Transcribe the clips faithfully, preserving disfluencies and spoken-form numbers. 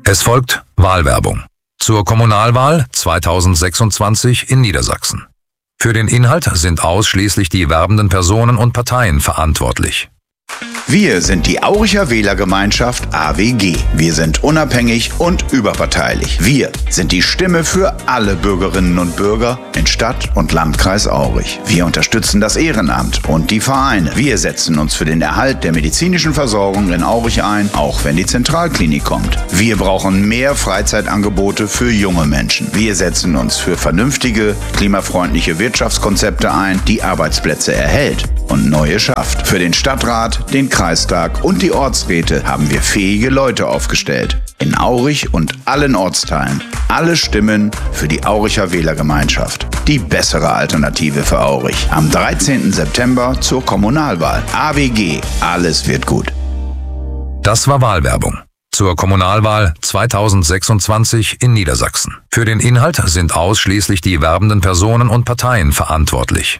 Es folgt Wahlwerbung zur Kommunalwahl zweitausendsechsundzwanzig in Niedersachsen. Für den Inhalt sind ausschließlich die werbenden Personen und Parteien verantwortlich. Wir sind die Auricher Wählergemeinschaft A W G. Wir sind unabhängig und überparteilich. Wir sind die Stimme für alle Bürgerinnen und Bürger in Stadt und Landkreis Aurich. Wir unterstützen das Ehrenamt und die Vereine. Wir setzen uns für den Erhalt der medizinischen Versorgung in Aurich ein, auch wenn die Zentralklinik kommt. Wir brauchen mehr Freizeitangebote für junge Menschen. Wir setzen uns für vernünftige, klimafreundliche Wirtschaftskonzepte ein, die Arbeitsplätze erhält und neue schafft. Für den Stadtrat, den Kreistag und die Ortsräte haben wir fähige Leute aufgestellt. In Aurich und allen Ortsteilen. Alle Stimmen für die Auricher Wählergemeinschaft. Die bessere Alternative für Aurich. Am dreizehnten September zur Kommunalwahl. A W G. Alles wird gut. Das war Wahlwerbung zur Kommunalwahl zweitausendsechsundzwanzig in Niedersachsen. Für den Inhalt sind ausschließlich die werbenden Personen und Parteien verantwortlich.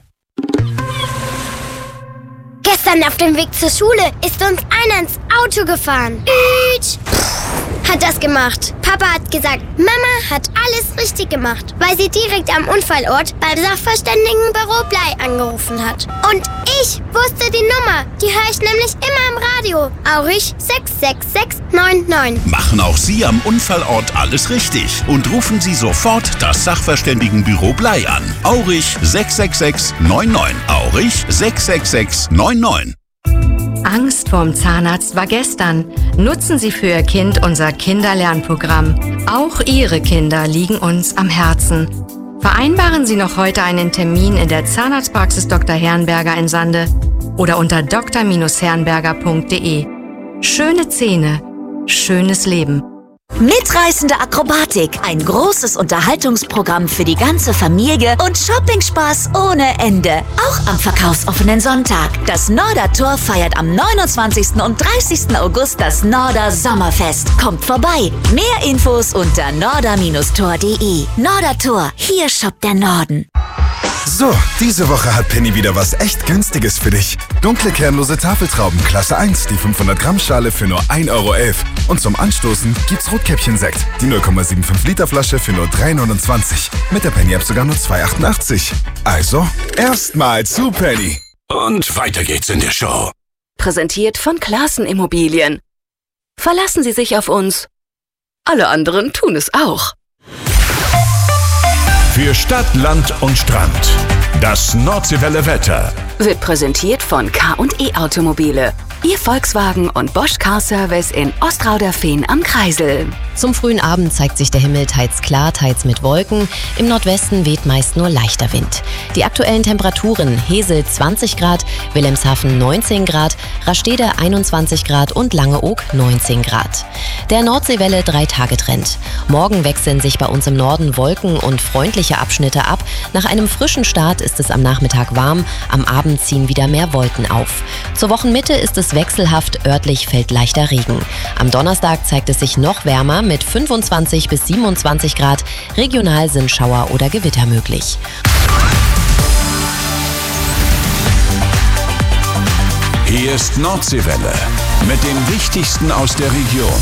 Gestern auf dem Weg zur Schule ist uns einer ins Auto gefahren. Ütsch. Hat das gemacht. Papa hat gesagt, Mama hat alles richtig gemacht, weil sie direkt am Unfallort beim Sachverständigenbüro Blei angerufen hat. Und ich wusste die Nummer. Die höre ich nämlich immer im Radio. Aurich sechs sechs sechs neun neun. Machen auch Sie am Unfallort alles richtig und rufen Sie sofort das Sachverständigenbüro Blei an. Aurich sechs sechs sechs neun neun. Aurich sechs sechs sechs neun neun. Angst vorm Zahnarzt war gestern. Nutzen Sie für Ihr Kind unser Kinderlernprogramm. Auch Ihre Kinder liegen uns am Herzen. Vereinbaren Sie noch heute einen Termin in der Zahnarztpraxis Doktor Herrenberger in Sande oder unter d r herrenberger punkt d e. Schöne Zähne, schönes Leben. Mitreißende Akrobatik, ein großes Unterhaltungsprogramm für die ganze Familie und Shoppingspaß ohne Ende. Auch am verkaufsoffenen Sonntag. Das Nordertor feiert am neunundzwanzigsten und dreißigsten August das Norder Sommerfest. Kommt vorbei. Mehr Infos unter norder tor punkt d e. Nordertor, hier shoppt der Norden. So, diese Woche hat Penny wieder was echt Günstiges für dich. Dunkle kernlose Tafeltrauben Klasse eins, die fünfhundert Gramm Schale für nur ein Euro elf. Und zum Anstoßen gibt's Rotkäppchen-Sekt, die null Komma fünfundsiebzig Liter Flasche für nur drei neunundzwanzig. Mit der Penny-App sogar nur zwei achtundachtzig. Also, erstmal zu Penny. Und weiter geht's in der Show. Präsentiert von Classen Immobilien. Verlassen Sie sich auf uns. Alle anderen tun es auch. Für Stadt, Land und Strand. Das Nordseewelle Wetter Wird präsentiert von K und E Automobile. Ihr Volkswagen und Bosch Car Service in Ostrauderfehn am Kreisel. Zum frühen Abend zeigt sich der Himmel teils klar, teils mit Wolken. Im Nordwesten weht meist nur leichter Wind. Die aktuellen Temperaturen: Hesel zwanzig Grad, Wilhelmshaven neunzehn Grad, Rastede einundzwanzig Grad und Langeoog neunzehn Grad. Der Nordseewelle drei-Tage-Trend. Morgen wechseln sich bei uns im Norden Wolken und freundliche Abschnitte ab. Nach einem frischen Start ist es am Nachmittag warm, am Abend ziehen wieder mehr Wolken auf. Zur Wochenmitte ist es wechselhaft, örtlich fällt leichter Regen. Am Donnerstag zeigt es sich noch wärmer mit fünfundzwanzig bis siebenundzwanzig Grad. Regional sind Schauer oder Gewitter möglich. Hier ist Nordseewelle mit dem Wichtigsten aus der Region.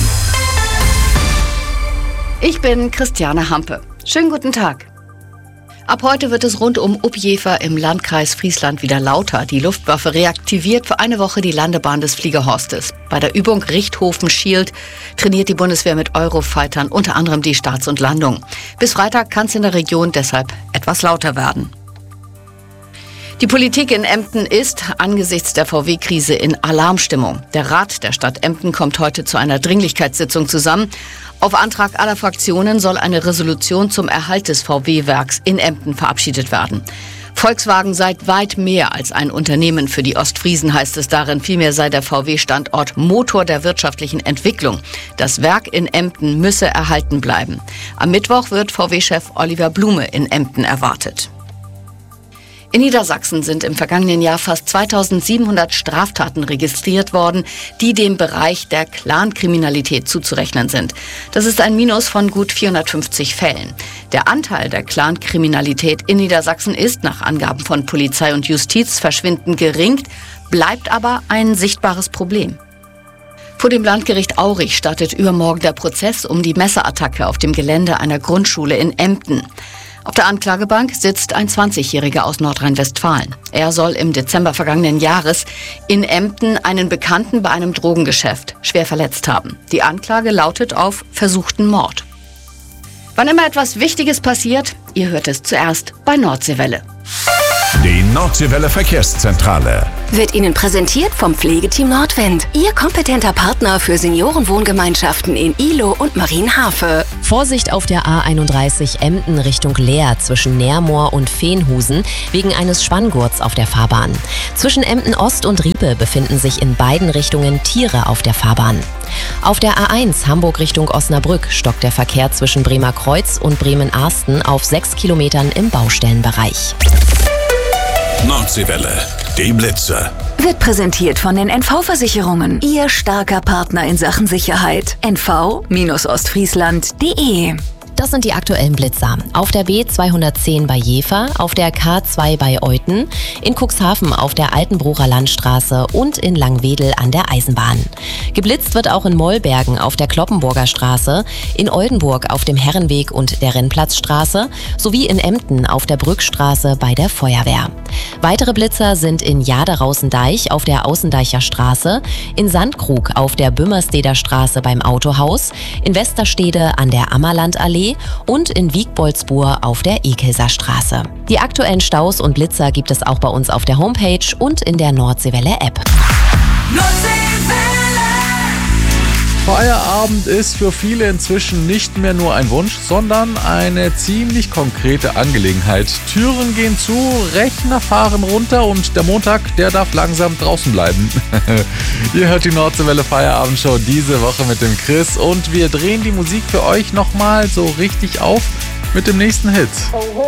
Ich bin Christiane Hampe. Schönen guten Tag. Ab heute wird es rund um Uppjever im Landkreis Friesland wieder lauter. Die Luftwaffe reaktiviert für eine Woche die Landebahn des Fliegerhorstes. Bei der Übung Richthofen Shield trainiert die Bundeswehr mit Eurofightern unter anderem die Starts und Landungen. Bis Freitag kann es in der Region deshalb etwas lauter werden. Die Politik in Emden ist angesichts der V W-Krise in Alarmstimmung. Der Rat der Stadt Emden kommt heute zu einer Dringlichkeitssitzung zusammen. Auf Antrag aller Fraktionen soll eine Resolution zum Erhalt des V W-Werks in Emden verabschiedet werden. Volkswagen sei weit mehr als ein Unternehmen für die Ostfriesen, heißt es darin. Vielmehr sei der V W-Standort Motor der wirtschaftlichen Entwicklung. Das Werk in Emden müsse erhalten bleiben. Am Mittwoch wird V W-Chef Oliver Blume in Emden erwartet. In Niedersachsen sind im vergangenen Jahr fast zweitausendsiebenhundert Straftaten registriert worden, die dem Bereich der Clankriminalität zuzurechnen sind. Das ist ein Minus von gut vierhundertfünfzig Fällen. Der Anteil der Clankriminalität in Niedersachsen ist nach Angaben von Polizei und Justiz verschwindend gering, bleibt aber ein sichtbares Problem. Vor dem Landgericht Aurich startet übermorgen der Prozess um die Messerattacke auf dem Gelände einer Grundschule in Emden. Auf der Anklagebank sitzt ein zwanzigjähriger aus Nordrhein-Westfalen. Er soll im Dezember vergangenen Jahres in Emden einen Bekannten bei einem Drogengeschäft schwer verletzt haben. Die Anklage lautet auf versuchten Mord. Wann immer etwas Wichtiges passiert, ihr hört es zuerst bei Nordseewelle. Die Nordseewelle Verkehrszentrale wird Ihnen präsentiert vom Pflegeteam Nordwind. Ihr kompetenter Partner für Seniorenwohngemeinschaften in Ihlow und Marienhafe. Vorsicht auf der A einunddreißig Emden Richtung Leer zwischen Nährmoor und Veenhusen wegen eines Spanngurts auf der Fahrbahn. Zwischen Emden Ost und Riepe befinden sich in beiden Richtungen Tiere auf der Fahrbahn. Auf der A eins Hamburg Richtung Osnabrück stockt der Verkehr zwischen Bremer Kreuz und Bremen-Arsten auf sechs Kilometern im Baustellenbereich. Nordseewelle, die Blitze. Wird präsentiert von den N V-Versicherungen. Ihr starker Partner in Sachen Sicherheit. N V Ostfriesland punkt de. Das sind die aktuellen Blitzer. Auf der B zweihundertzehn bei Jever, auf der K zwei bei Euthen, in Cuxhaven auf der Altenbrucher Landstraße und in Langwedel an der Eisenbahn. Geblitzt wird auch in Mollbergen auf der Kloppenburger Straße, in Oldenburg auf dem Herrenweg und der Rennplatzstraße sowie in Emden auf der Brückstraße bei der Feuerwehr. Weitere Blitzer sind in Jaderaußendeich auf der Außendeicher Straße, in Sandkrug auf der Bümmersteder Straße beim Autohaus, in Westerstede an der Ammerlandallee und in Wiegboldsburg auf der Ekelser Straße. Die aktuellen Staus und Blitzer gibt es auch bei uns auf der Homepage und in der Nordseewelle-App. Feierabend ist für viele inzwischen nicht mehr nur ein Wunsch, sondern eine ziemlich konkrete Angelegenheit. Türen gehen zu, Rechner fahren runter und der Montag, der darf langsam draußen bleiben. Ihr hört die Nordseewelle Feierabendshow diese Woche mit dem Chris und wir drehen die Musik für euch nochmal so richtig auf mit dem nächsten Hit.